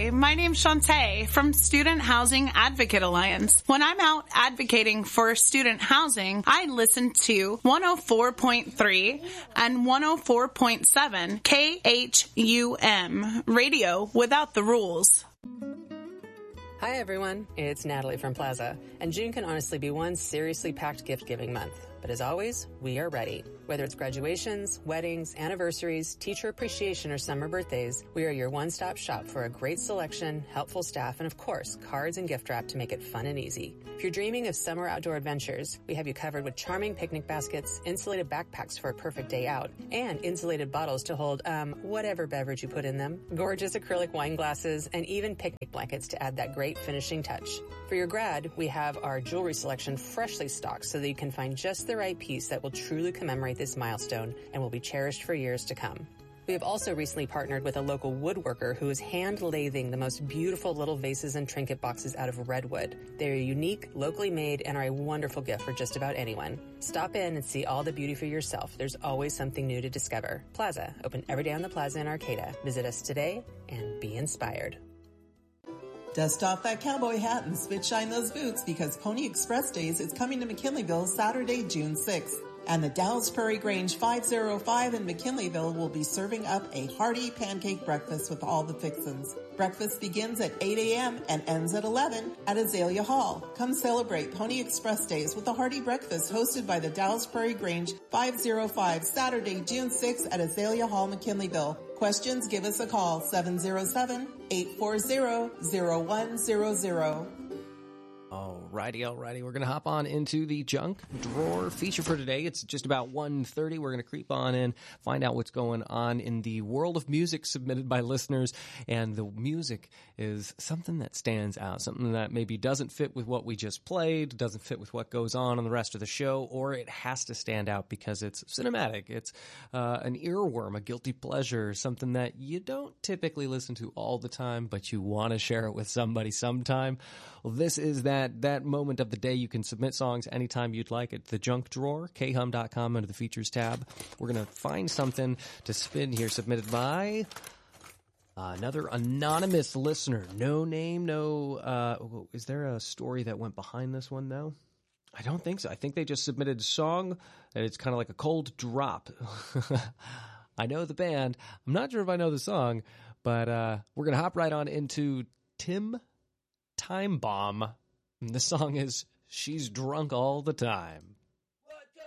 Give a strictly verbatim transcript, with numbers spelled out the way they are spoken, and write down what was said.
Hi, my name's Shantae from Student Housing Advocate Alliance. When I'm out advocating for student housing, I listen to one oh four point three and one oh four point seven K H U M, radio without the rules. Hi everyone, it's Natalie from Plaza, and June can honestly be one seriously packed gift-giving month. But as always, we are ready. Whether it's graduations, weddings, anniversaries, teacher appreciation, or summer birthdays, we are your one-stop shop for a great selection, helpful staff, and of course, cards and gift wrap to make it fun and easy. If you're dreaming of summer outdoor adventures, we have you covered with charming picnic baskets, insulated backpacks for a perfect day out, and insulated bottles to hold, um, whatever beverage you put in them, gorgeous acrylic wine glasses, and even picnic blankets to add that great finishing touch. For your grad, we have our jewelry selection freshly stocked so that you can find just the right piece that will truly commemorate this milestone and will be cherished for years to come. We have also recently partnered with a local woodworker who is hand-lathing the most beautiful little vases and trinket boxes out of redwood. They are unique, locally made, and are a wonderful gift for just about anyone. Stop in and see all the beauty for yourself. There's always something new to discover. Plaza, open every day on the Plaza in Arcata. Visit us today and be inspired. Dust off that cowboy hat and spit shine those boots because Pony Express Days is coming to McKinleyville Saturday, June sixth. And the Dallas Prairie Grange five oh five in McKinleyville will be serving up a hearty pancake breakfast with all the fixins. Breakfast begins at eight a.m. and ends at eleven at Azalea Hall. Come celebrate Pony Express Days with a hearty breakfast hosted by the Dallas Prairie Grange five oh five Saturday, June sixth at Azalea Hall, McKinleyville. Questions, give us a call, seven oh seven, eight four zero, zero one zero zero. Alrighty, alrighty. We're going to hop on into the junk drawer feature for today. It's just about one thirty. We're going to creep on in, find out what's going on in the world of music submitted by listeners. And the music is something that stands out, something that maybe doesn't fit with what we just played, doesn't fit with what goes on on the rest of the show, or it has to stand out because it's cinematic. It's uh, an earworm, a guilty pleasure, something that you don't typically listen to all the time, but you want to share it with somebody sometime. Well, this is that that moment of the day. You can submit songs anytime you'd like at the junk drawer, k hum dot com under the features tab. We're going to find something to spin here submitted by uh, another anonymous listener. No name, no... Uh, is there a story that went behind this one, though? I don't think so. I think they just submitted a song, and it's kind of like a cold drop. I know the band. I'm not sure if I know the song, but uh, we're going to hop right on into Tim Time Bomb. And the song is She's Drunk All the Time.